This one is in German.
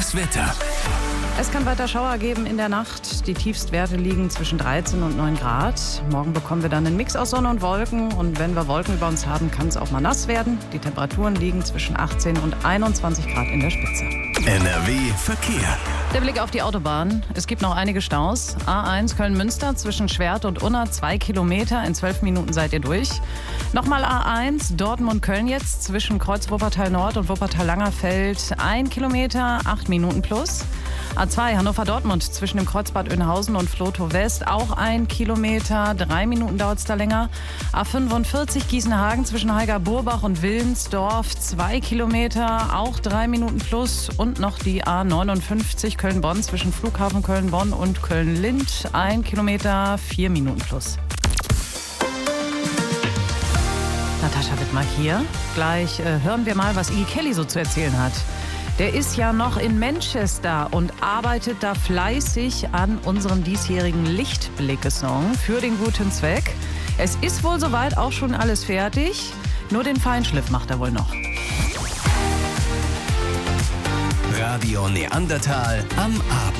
Das Wetter. Es kann weiter Schauer geben in der Nacht. Die Tiefstwerte liegen zwischen 13 und 9 Grad. Morgen bekommen wir dann einen Mix aus Sonne und Wolken. Und wenn wir Wolken über uns haben, kann es auch mal nass werden. Die Temperaturen liegen zwischen 18 und 21 Grad in der Spitze. NRW Verkehr. Der Blick auf die Autobahn. Es gibt noch einige Staus. A1 Köln-Münster zwischen Schwert und Unna 2 Kilometer. In 12 Minuten seid ihr durch. Nochmal A1 Dortmund-Köln jetzt zwischen Kreuz Wuppertal-Nord und Wuppertal-Langerfeld 1 Kilometer, 8 Minuten plus. A2 Hannover-Dortmund zwischen dem Kreuz Bad Oeynhausen und Vlotho West auch 1 Kilometer, 3 Minuten dauert es da länger. A45 Gießen-Hagen zwischen Heiger-Burbach und Wilnsdorf 2 Kilometer, auch 3 Minuten plus. Und noch die A59 Köln-Bonn zwischen Flughafen Köln-Bonn und Köln-Lindt 1 Kilometer, 4 Minuten plus. Natascha Wittmer hier. Gleich hören wir mal, was Iggy Kelly so zu erzählen hat. Der ist ja noch in Manchester und arbeitet da fleißig an unserem diesjährigen Lichtblicke-Song für den guten Zweck. Es ist wohl soweit auch schon alles fertig, nur den Feinschliff macht er wohl noch. Radio Neandertal am Abend.